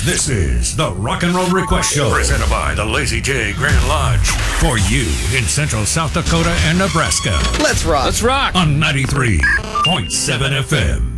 This is the Rock and Roll Request Show, presented by the Lazy J Grand Lodge. For you in Central South Dakota and Nebraska. Let's rock. Let's rock. On 93.7 FM.